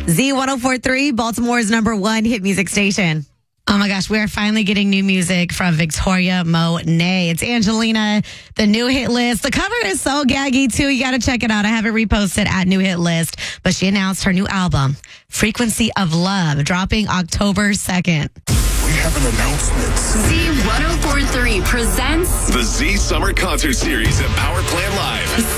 Z1043, Baltimore's #1 hit music station. Oh my gosh, we're finally getting new music from Victoria Monet. It's Angelina, the new hit list. The cover is so gaggy too. You got to check it out. I have it reposted at New Hit List. But she announced her new album, Frequency of Love, dropping October 2nd. We have an announcement. Z1043 presents The Z Summer Concert Series at Power Plant Live.